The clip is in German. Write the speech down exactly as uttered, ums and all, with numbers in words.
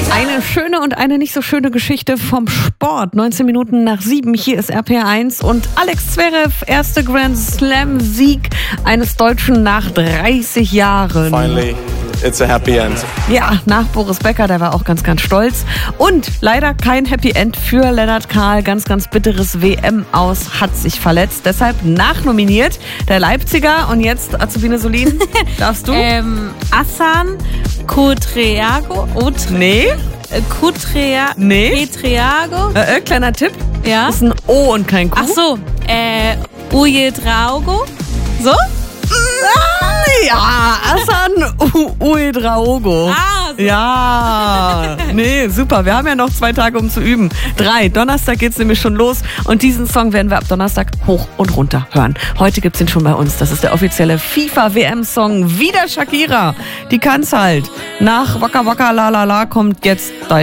Eine schöne und eine nicht so schöne Geschichte vom Sport. neunzehn Minuten nach sieben, hier ist R P R eins und Alex Zverev, erste Grand Slam Sieg eines Deutschen nach dreißig Jahren. Finally, it's a happy end. Ja, nach Boris Becker, der war auch ganz, ganz stolz. Und leider kein Happy End für Lennart Kahl. Ganz, ganz bitteres W M-Aus, hat sich verletzt. Deshalb nachnominiert der Leipziger. Und jetzt, Azubine Solin, darfst du? Ähm, Hassan Kutriago. Nee. Kutrea Nee. Petriago. Äh, äh, kleiner Tipp. Ja. Das ist ein O und kein Q. Ach so. Äh, Ujedraogo. So? Ja, Hassan Uedraogo. Ah, so. Ja, nee, super. Wir haben ja noch zwei Tage, um zu üben. Drei. Donnerstag geht's nämlich schon los. Und diesen Song werden wir ab Donnerstag hoch und runter hören. Heute gibt's ihn schon bei uns. Das ist der offizielle FIFA-W M-Song. Wieder Shakira. Die kann's halt. Nach Waka Waka La La La kommt jetzt